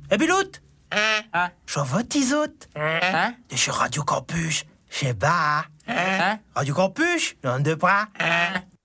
Eh Bilout, Hein? je vote Tizout. Hein? De chez Radio Campus. Je sais pas. Hein? Radio Campus, non de pas.